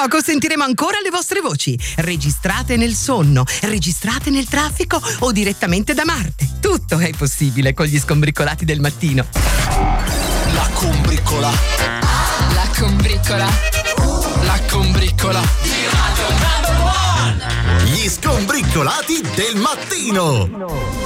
No, consentiremo ancora le vostre voci, registrate nel sonno, registrate nel traffico o direttamente da Marte. Tutto è possibile con gli Scombriccolati del mattino. La combriccola. La combriccola. La combriccola. di Radio Number One. Gli Scombriccolati del mattino.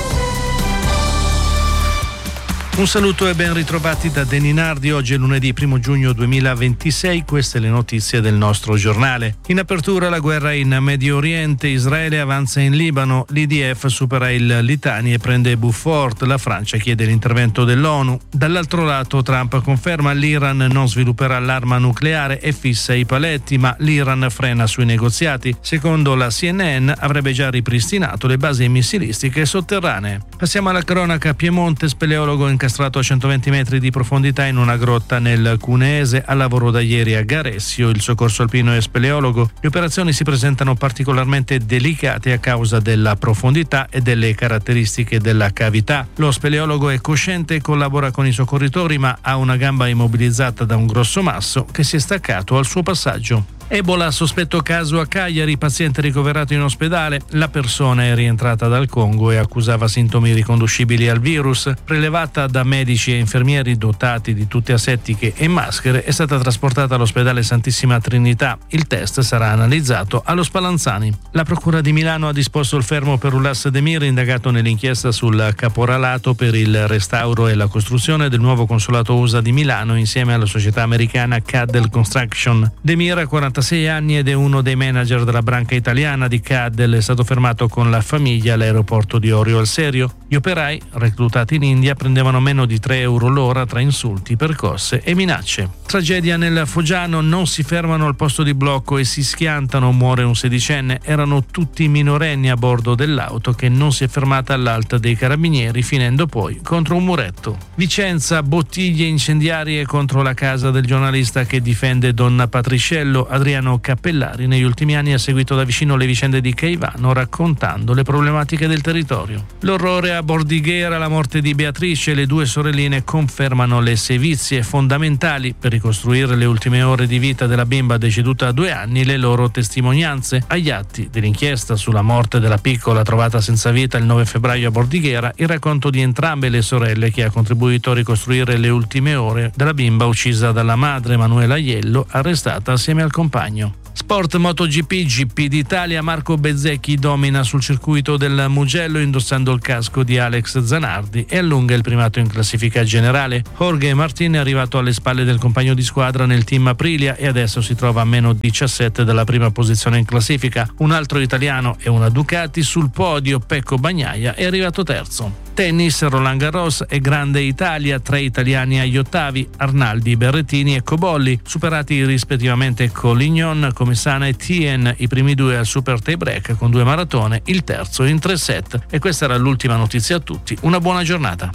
Un saluto e ben ritrovati da Deninardi. Oggi è lunedì 1 giugno 2026, queste le notizie del nostro giornale. In apertura la guerra in Medio Oriente, Israele avanza in Libano, l'IDF supera il Litani e prende Beaufort, la Francia chiede l'intervento dell'ONU. Dall'altro lato Trump conferma l'Iran non svilupperà l'arma nucleare e fissa i paletti, ma l'Iran frena sui negoziati. Secondo la CNN avrebbe già ripristinato le basi missilistiche sotterranee. Passiamo alla cronaca. Piemonte, speleologo incastrato a 120 metri di profondità in una grotta nel Cuneese, al lavoro da ieri a Garessio. Il soccorso alpino e speleologo. Le operazioni si presentano particolarmente delicate a causa della profondità e delle caratteristiche della cavità. Lo speleologo è cosciente e collabora con i soccorritori, ma ha una gamba immobilizzata da un grosso masso che si è staccato al suo passaggio. Ebola, sospetto caso a Cagliari, paziente ricoverato in ospedale. La persona è rientrata dal Congo e accusava sintomi riconducibili al virus. Prelevata da medici e infermieri dotati di tute asettiche e maschere, è stata trasportata all'ospedale Santissima Trinità. Il test sarà analizzato allo Spallanzani. La Procura di Milano ha disposto il fermo per Ulas Demir, indagato nell'inchiesta sul caporalato per il restauro e la costruzione del nuovo consolato USA di Milano insieme alla società americana Caddell Construction. Demir ha 46 anni ed è uno dei manager della branca italiana di Caddell. È stato fermato con la famiglia all'aeroporto di Orio al Serio. Gli operai, reclutati in India, prendevano meno di 3 euro l'ora tra insulti, percosse e minacce. Tragedia nel Foggiano, non si fermano al posto di blocco e si schiantano, muore un 16enne. Erano tutti minorenni a bordo dell'auto che non si è fermata all'alta dei carabinieri, finendo poi contro un muretto. Vicenza, bottiglie incendiarie contro la casa del giornalista che difende Donna Patriciello. Adriano Cappellari negli ultimi anni ha seguito da vicino le vicende di Caivano, raccontando le problematiche del territorio. L'orrore a Bordighera, la morte di Beatrice. Le 2 sorelline confermano le sevizie fondamentali per ricostruire le ultime ore di vita della bimba deceduta a 2 anni, le loro testimonianze. Agli atti dell'inchiesta sulla morte della piccola trovata senza vita il 9 febbraio a Bordighera, il racconto di entrambe le sorelle che ha contribuito a ricostruire le ultime ore della bimba uccisa dalla madre, Manuela Iello, arrestata assieme al compagno. Sport, MotoGP, GP d'Italia. Marco Bezzecchi domina sul circuito del Mugello indossando il casco di Alex Zanardi e allunga il primato in classifica generale. Jorge Martin è arrivato alle spalle del compagno di squadra nel team Aprilia e adesso si trova a meno 17 dalla prima posizione in classifica. Un altro italiano e una Ducati sul podio. Pecco Bagnaia è arrivato terzo. Tennis, Roland Garros e Grande Italia, 3 italiani agli ottavi, Arnaldi, Berrettini e Cobolli, superati rispettivamente Collignon, Comessana e Tien, i primi 2 al super tie break con 2 maratone, il terzo in 3 set. E questa era l'ultima notizia a tutti. Una buona giornata.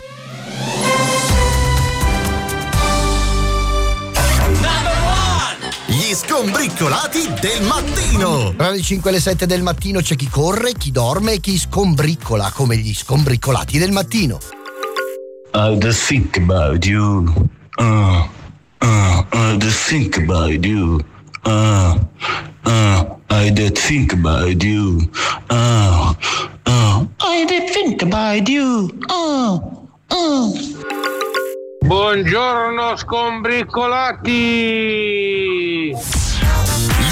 Gli Scombriccolati del mattino. Tra le 5 e le 7 del mattino c'è chi corre, chi dorme e chi scombriccola, come gli Scombriccolati del mattino. I just think about you. I just think about you. I did think about you. I did think about you. Buongiorno scombriccolati!